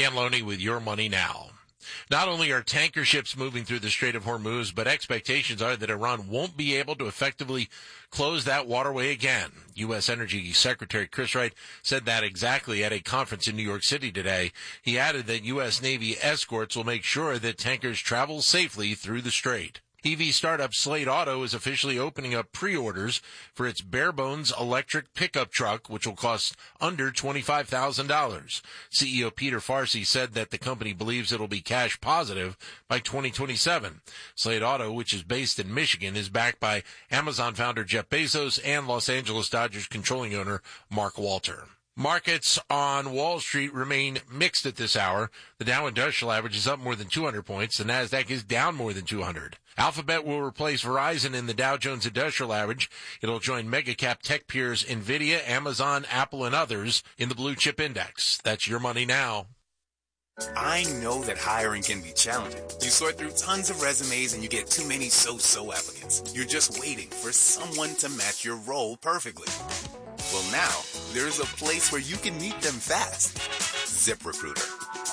Dan Loney with Your Money Now. Not only are tanker ships moving through the Strait of Hormuz, but expectations are that Iran won't be able to effectively close that waterway again. U.S. Energy Secretary Chris Wright said that exactly at a conference in New York City today. He added that U.S. Navy escorts will make sure that tankers travel safely through the strait. EV startup Slate Auto is officially opening up pre-orders for its bare-bones electric pickup truck, which will cost under $25,000. CEO Peter Farsi said that the company believes it'll be cash positive by 2027. Slate Auto, which is based in Michigan, is backed by Amazon founder Jeff Bezos and Los Angeles Dodgers controlling owner Mark Walter. Markets on Wall Street remain mixed at this hour. The Dow Industrial Average is up more than 200 points. The Nasdaq is down more than 200. Alphabet will replace Verizon in the Dow Jones Industrial Average. It'll join mega-cap tech peers NVIDIA, Amazon, Apple, and others in the Blue Chip Index. That's Your Money Now. I know that hiring can be challenging. You sort through tons of resumes and you get too many so-so applicants. You're just waiting for someone to match your role perfectly. Well, now, there's a place where you can meet them fast. ZipRecruiter.